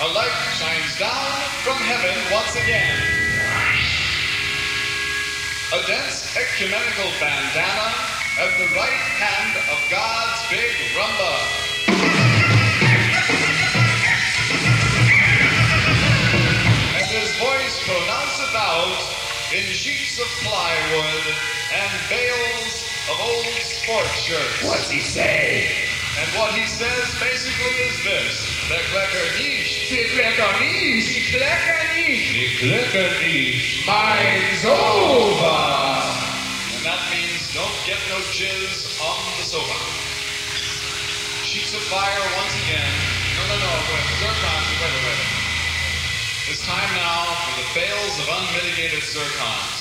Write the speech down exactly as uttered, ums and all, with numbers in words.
a light shines down from heaven once again. A dense ecumenical bandana at the right hand of God's big rumba. And his voice pronounceth out in sheets of plywood and bales of old sports shirts. What's he say? And what he says basically is this: the klecker nicht. Die Klecker nicht. Die Klecker nicht. Die klecker nicht. Mine's over. And that means don't get no jizz on the sofa. Sheets of fire once again. No, no, no, wait, zircon, wait, wait, wait. It's time now for the bales of unmitigated zircon.